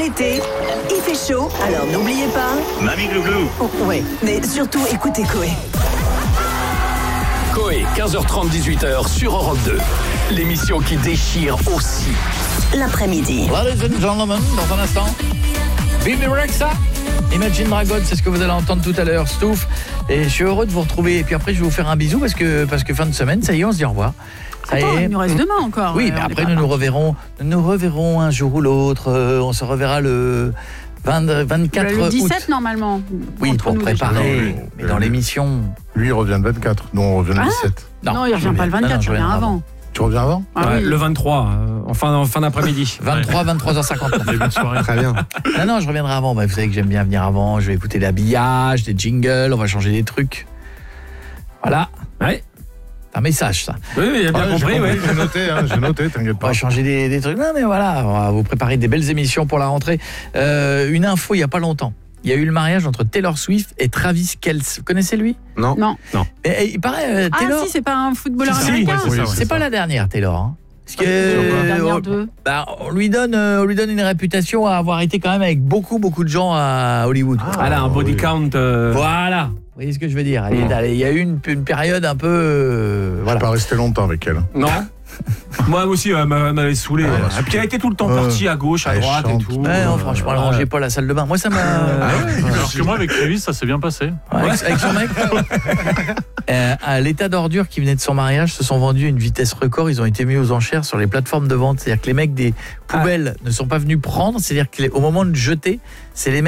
l'été, il fait chaud, alors n'oubliez pas... Mamie Glouglou. Oh, ouais, mais surtout écoutez Coé. Coé, 15h30, 18h sur Europe 2. L'émission qui déchire aussi. L'après-midi. Ladies and gentlemen, dans un instant, Bibi Rexha, Imagine Dragons, c'est ce que vous allez entendre tout à l'heure, Stouff. Et je suis heureux de vous retrouver. Et puis après, je vais vous faire un bisou parce que fin de semaine, ça y est, on se dit au revoir. Il nous reste demain encore. Oui, mais après, nous reverrons un jour ou l'autre. On se reverra le 24 le 17 août. Normalement. Oui, pour préparer. Mais dans l'émission. Lui, il revient le 24. Nous, on revient le 17. Non, il revient pas le 24, il revient avant. Tu reviens avant ? Oui. Le 23, en fin d'après-midi. 23h59. Début de soirée. Très bien. Non, je reviendrai avant. Bah, vous savez que j'aime bien venir avant. Je vais écouter l'habillage, des jingles, on va changer des trucs. Voilà. Ouais. C'est un message, ça. Oui, il a bien compris, oui. J'ai noté, t'inquiète On pas. va changer des trucs. Non, mais voilà, on va vous préparer des belles émissions pour la rentrée. Une info, il n'y a pas longtemps. Il y a eu le mariage entre Taylor Swift et Travis Kelce. Vous connaissez lui ? Non. Et il paraît, Taylor... Ah si, c'est pas un footballeur Si, américain. oui, c'est pas la dernière, Taylor. Hein. Parce que La dernière deux. on lui donne une réputation à avoir été quand même avec beaucoup de gens à Hollywood. Elle a un body count. Voilà. Vous voyez ce que je veux dire ? Il y a eu une période un peu... Je voilà. vais pas rester longtemps avec elle. Non. Moi aussi, elle m'avait saoulé. Et puis elle était tout le temps partie à gauche, à elle droite et chante. tout. Ouais, non, franchement, elle rangeait pas la salle de bain. Moi, ça m'a... Alors que moi, avec Travis, ça s'est bien passé. Avec son mec. À l'état d'ordure qui venait de son mariage se sont vendus à une vitesse record. Ils ont été mis aux enchères sur les plateformes de vente. C'est-à-dire que les mecs des poubelles ne sont pas venus prendre. C'est-à-dire qu'au moment de jeter, c'est les mecs